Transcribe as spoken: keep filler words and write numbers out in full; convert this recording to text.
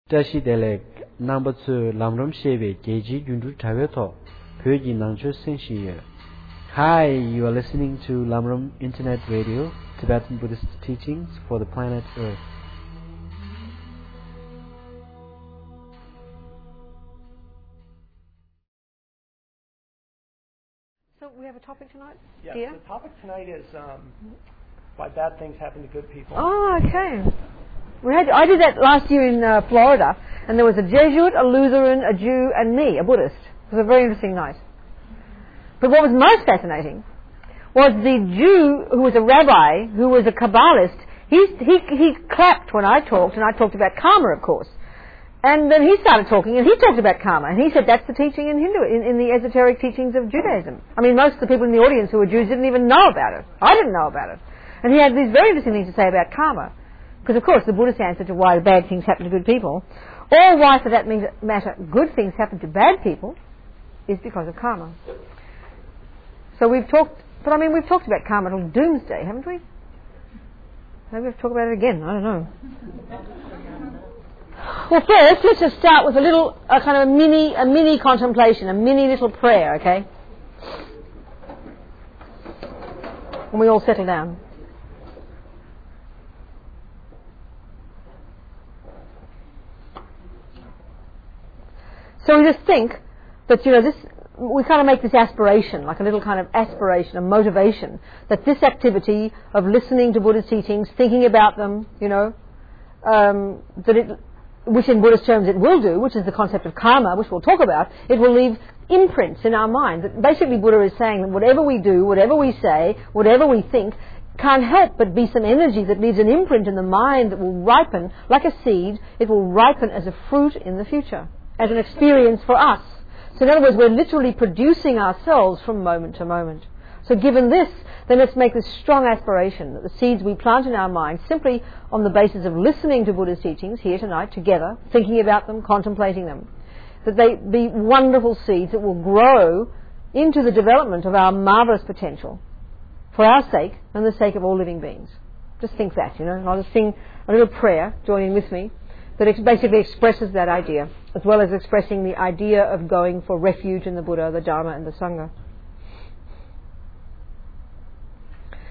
Tashi Delek number two Lamram Shebe Geji Yundu Taveto Pyoji Nangcho Senshi. Hi, you are listening to Lamram Internet Radio, Tibetan Buddhist teachings for the planet Earth. So we have a topic tonight? Yes, Dear? the topic tonight is um, why bad things happen to good people. Oh, okay. We had, I did that last year in uh, Florida, and there was a Jesuit, a Lutheran, a Jew, and me, a Buddhist. It was a very interesting night. But what was most fascinating was the Jew who was a rabbi, who was a Kabbalist. He, he, he clapped when I talked, and I talked about karma, of course. And then he started talking, and he talked about karma, and he said that's the teaching in Hindu, in, in the esoteric teachings of Judaism. I mean, most of the people in the audience who were Jews didn't even know about it. I didn't know about it. And he had these very interesting things to say about karma. Because, of course, the Buddhist answer to why bad things happen to good people, or why, for that matter, good things happen to bad people, is because of karma. So we've talked, but I mean, we've talked about karma till doomsday, haven't we? Maybe we'll talk about it again, I don't know. Well, first, let's just start with a little, a kind of a mini, a mini contemplation, a mini little prayer, okay? When we all settle down. So we just think that, you know, this, we kind of make this aspiration, like a little kind of aspiration, a motivation, that this activity of listening to Buddha's teachings, thinking about them, you know, um, that it, which in Buddhist terms it will do, which is the concept of karma, which we'll talk about, it will leave imprints in our mind. That basically Buddha is saying that whatever we do, whatever we say, whatever we think, can't help but be some energy that leaves an imprint in the mind that will ripen like a seed. It will ripen as a fruit in the future, as an experience for us. So in other words, we're literally producing ourselves from moment to moment. So given this, then let's make this strong aspiration that the seeds we plant in our minds, simply on the basis of listening to Buddha's teachings here tonight together, thinking about them, contemplating them, that they be wonderful seeds that will grow into the development of our marvellous potential for our sake and the sake of all living beings. Just think that, you know. And I'll just sing a little prayer, join in with me, that ex- basically expresses that idea, as well as expressing the idea of going for refuge in the Buddha, the Dharma and the Sangha.